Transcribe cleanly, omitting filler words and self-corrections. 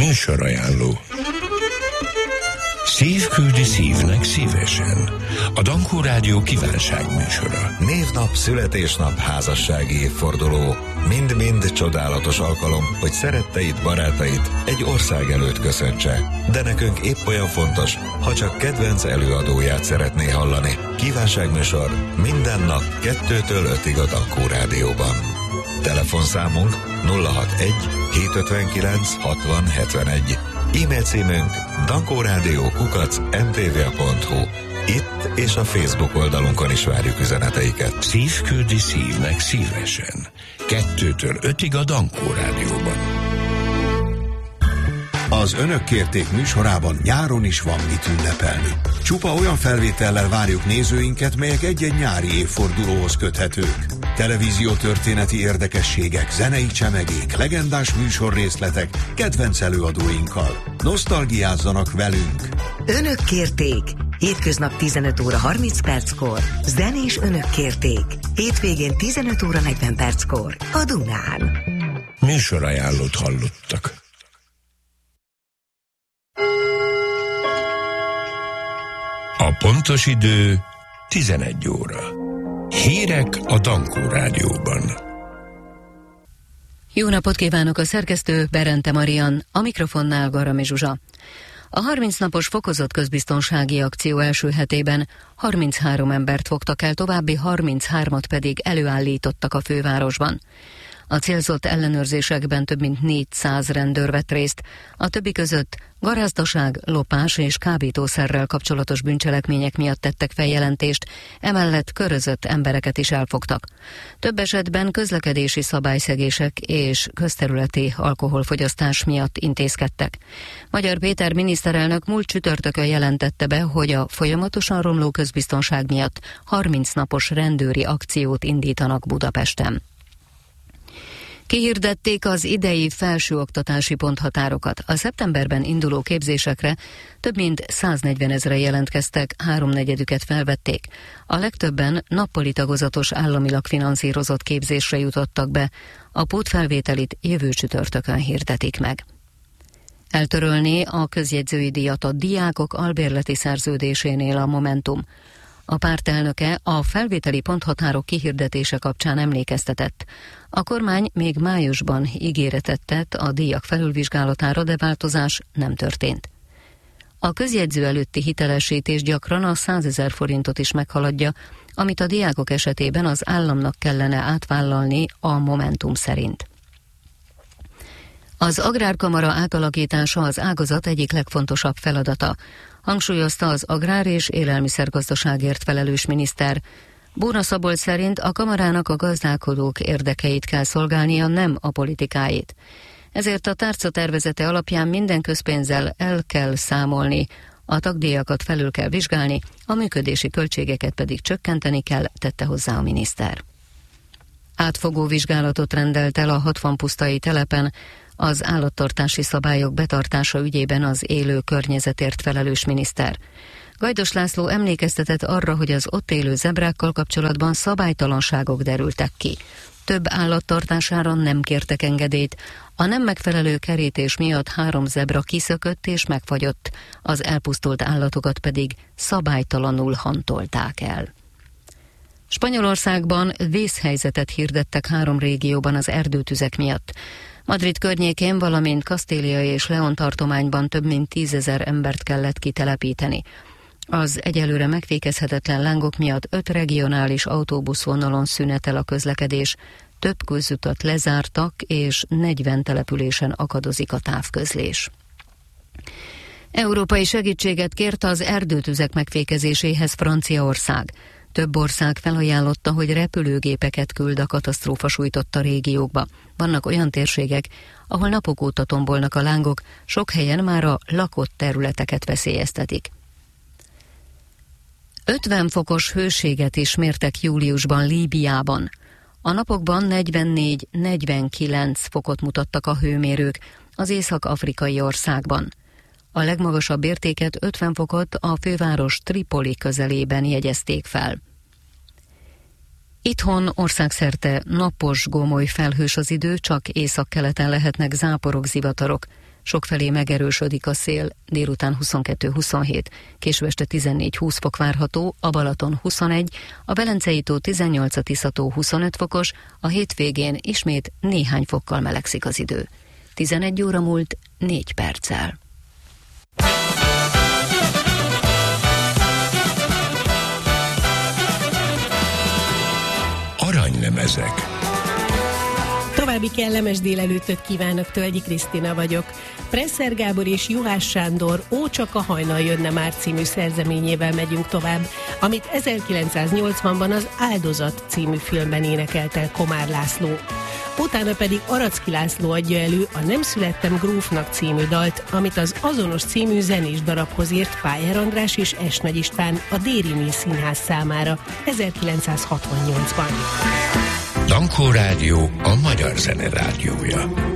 Műsorajánló. Szív küldi szívnek szívesen. A Dankó Rádió kívánságműsora. Névnap, születésnap, házassági évforduló. Mind-mind csodálatos alkalom, hogy szeretteid, barátait egy ország előtt köszöntse. De nekünk épp olyan fontos, ha csak kedvenc előadóját szeretné hallani. Kívánságműsor minden nap 2-től 5-ig a Dankó Rádióban. Telefonszámunk 061 759 60 71. E-mail címünk dankoradio@mtva.hu. Itt és a Facebook oldalunkon is várjuk üzeneteiket. Szív küldi szívnek szívesen. 2-től 5-ig a Dankó Rádióban. Az Önök kérték műsorában nyáron is van mit ünnepelni. Csupa olyan felvétellel várjuk nézőinket, melyek egy-egy nyári évfordulóhoz köthetők. Televíziótörténeti érdekességek, zenei csemegék, legendás műsorrészletek, kedvenc előadóinkkal. Nosztalgiázzanak velünk! Önök kérték! Hétköznap 15 óra 30 perckor. Zenés Önök kérték. Hétvégén 15 óra 40 perckor. A Dunán. Műsorajánlót hallottak. A pontos idő 11 óra. Hírek a Dankó Rádióban. Jó napot kívánok, a szerkesztő Berente Marian, a mikrofonnál Garami Zsuzsa. A 30 napos fokozott közbiztonsági akció első hetében 33 embert fogtak el, további 33-at pedig előállítottak a fővárosban. A célzott ellenőrzésekben több mint 400 rendőr vett részt, a többi között garázdaság, lopás és kábítószerrel kapcsolatos bűncselekmények miatt tettek feljelentést, emellett körözött embereket is elfogtak. Több esetben közlekedési szabályszegések és közterületi alkoholfogyasztás miatt intézkedtek. Magyar Péter miniszterelnök múlt csütörtökön jelentette be, hogy a folyamatosan romló közbiztonság miatt 30 napos rendőri akciót indítanak Budapesten. Kihirdették az idei felsőoktatási ponthatárokat. A szeptemberben induló képzésekre több mint 140 000 jelentkeztek, 3/4-üket felvették. A legtöbben nappali tagozatos államilag finanszírozott képzésre jutottak be. A pótfelvételit jövő csütörtökön hirdetik meg. Eltörölné a közjegyzői díjat a diákok albérleti szerződésénél a Momentum. A párt elnöke a felvételi ponthatárok kihirdetése kapcsán emlékeztetett. A kormány még májusban ígéretet tett a díjak felülvizsgálatára, de változás nem történt. A közjegyző előtti hitelesítés gyakran a 100 000 forintot is meghaladja, amit a diákok esetében az államnak kellene átvállalni a Momentum szerint. Az Agrárkamara átalakítása az ágazat egyik legfontosabb feladata, hangsúlyozta az agrár- és élelmiszergazdaságért felelős miniszter. Bóna Szabolcs szerint a kamarának a gazdálkodók érdekeit kell szolgálnia, nem a politikáit. Ezért a tárca tervezete alapján minden közpénzzel el kell számolni, a tagdíjakat felül kell vizsgálni, a működési költségeket pedig csökkenteni kell, tette hozzá a miniszter. Átfogó vizsgálatot rendelt el a 60 pusztai telepen, az állattartási szabályok betartása ügyében az élő környezetért felelős miniszter. Gajdos László emlékeztetett arra, hogy az ott élő zebrákkal kapcsolatban szabálytalanságok derültek ki. Több állattartására nem kértek engedélyt, a nem megfelelő kerítés miatt 3 zebra kiszökött és megfagyott, az elpusztult állatokat pedig szabálytalanul hantolták el. Spanyolországban vészhelyzetet hirdettek 3 régióban az erdőtüzek miatt. Madrid környékén, valamint Kastília és León tartományban több mint 10 000 embert kellett kitelepíteni. Az egyelőre megfékezhetetlen lángok miatt 5 regionális autóbuszvonalon szünetel a közlekedés, több közutat lezártak, és 40 településen akadozik a távközlés. Európai segítséget kért az erdőtüzek megfékezéséhez Franciaország. Több ország felajánlotta, hogy repülőgépeket küld a katasztrófa sújtotta régiókba. Vannak olyan térségek, ahol napok óta tombolnak a lángok, sok helyen már a lakott területeket veszélyeztetik. 50 fokos hőséget is mértek júliusban Líbiában. A napokban 44-49 fokot mutattak a hőmérők az észak-afrikai országban. A legmagasabb értéket, 50 fokot a főváros Tripoli közelében jegyezték fel. Itthon országszerte napos, gomoly felhős az idő, csak északkeleten lehetnek záporok, zivatarok. sokfelé megerősödik a szél, délután 22-27, késő este 14-20 fok várható, a Balaton 21, a Velencei-tó 18, a Tisza-tó 25 fokos, a hétvégén ismét néhány fokkal melegszik az idő. 11 óra múlt 4 perccel. Aranylemezek. További kellemes délelőttöt kívánok, Tölgyi Krisztina vagyok. Presser Gábor és Juhász Sándor Ó, csak a hajnal jönne már című szerzeményével megyünk tovább, amit 1980-ban az Áldozat című filmben énekelt el Komár László. Utána pedig Aracki László adja elő a Nem születtem grófnak című dalt, amit az azonos című zenés darabhoz írt Pájer András és Es Nagy István a Déri Színház számára 1968-ban. Dankó Rádió, a magyar zene rádiója.